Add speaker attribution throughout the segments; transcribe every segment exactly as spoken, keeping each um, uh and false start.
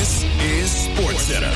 Speaker 1: This is SportsCenter.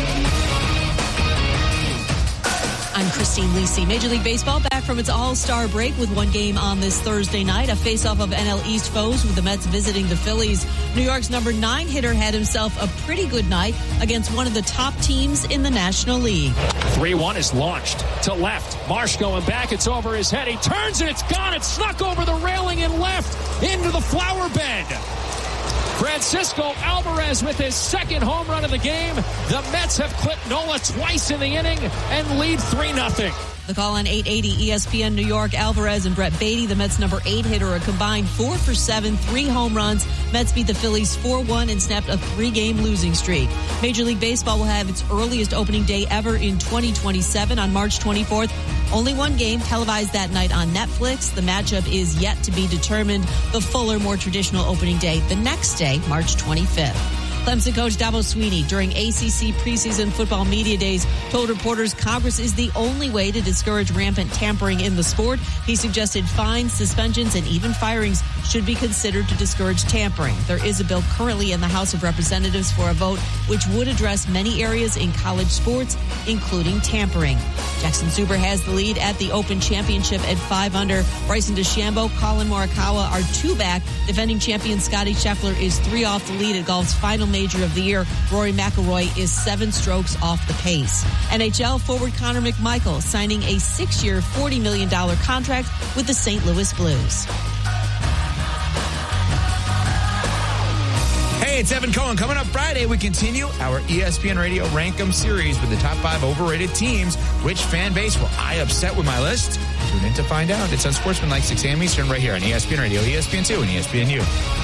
Speaker 2: I'm Christine Lisi. Major League Baseball back from its all-star break with one game on this Thursday night. A face-off of N L East foes with the Mets visiting the Phillies. New York's number nine hitter had himself a pretty good night against one of the top teams in the National League.
Speaker 3: three one is launched to left. Marsh going back. It's over his head. He turns and it's gone. It snuck over the railing and left into the flower bed. Francisco Alvarez with his second home run of the game. The Mets have clipped Nola twice in the inning and lead three nothing.
Speaker 2: The call on eight eighty E S P N New York. Alvarez and Brett Beatty, the Mets' number eight hitter, a combined four for seven, three home runs. Mets beat the Phillies four one and snapped a three-game losing streak. Major League Baseball will have its earliest opening day ever in twenty twenty-seven on March twenty-fourth. Only one game televised that night on Netflix. The matchup is yet to be determined. The fuller, more traditional opening day the next day, March twenty-fifth. Clemson coach Dabo Swinney, during A C C preseason football media days, told reporters Congress is the only way to discourage rampant tampering in the sport. He suggested fines, suspensions, and even firings should be considered to discourage tampering. There is a bill currently in the House of Representatives for a vote which would address many areas in college sports, including tampering. Jackson Zuber has the lead at the Open Championship at five under. Bryson DeChambeau, Colin Morikawa are two back. Defending champion Scottie Scheffler is three off the lead at golf's final major of the year. Rory McIlroy is seven strokes off the pace. N H L forward Connor McMichael signing a six-year, forty million dollars contract with the Saint Louis Blues.
Speaker 4: Hey, it's Evan Cohen. Coming up Friday, we continue our E S P N Radio Rankem series with the top five overrated teams. Which fan base will I upset with my list? Tune in to find out. It's on Sportsman like six a.m. Eastern right here on E S P N Radio, E S P N two, and E S P N U.